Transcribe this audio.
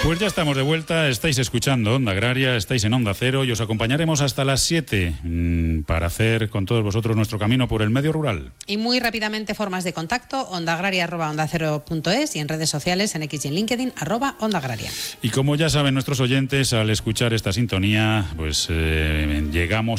Pues ya estamos de vuelta, estáis escuchando Onda Agraria, estáis en Onda Cero y os acompañaremos hasta las 7 para hacer con todos vosotros nuestro camino por el medio rural. Y muy rápidamente formas de contacto, ondaagraria@ondacero.es y en redes sociales en X y en LinkedIn @ondaagraria. Y como ya saben nuestros oyentes, al escuchar esta sintonía, pues llegamos